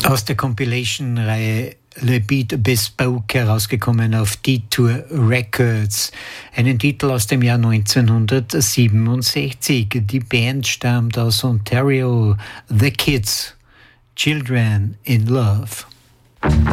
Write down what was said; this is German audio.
Aus der Compilation-Reihe Le Beat Bespoke, herausgekommen auf Detour Records. Einen Titel aus dem Jahr 1967. Die Band stammt aus Ontario. The Kids, Children in Love.